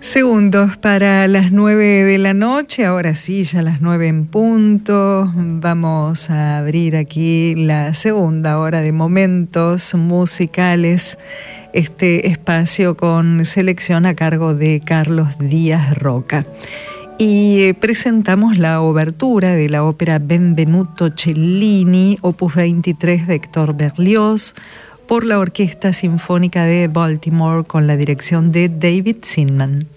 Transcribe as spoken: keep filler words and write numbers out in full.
Segundos para las nueve de la noche, ahora sí, ya las nueve en punto. Vamos a abrir aquí la segunda hora de momentos musicales, este espacio con selección a cargo de Carlos Díaz Roca. Y presentamos la obertura de la ópera Benvenuto Cellini, opus veintitrés de Héctor Berlioz, por la Orquesta Sinfónica de Baltimore con la dirección de David Zinman.